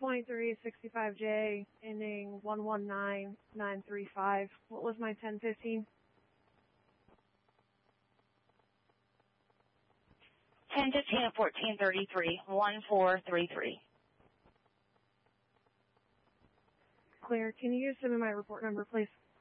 2365J, ending 119935. What was my 1015? 1015 at 1433, 1433. Clear. Can you send me my report number, please?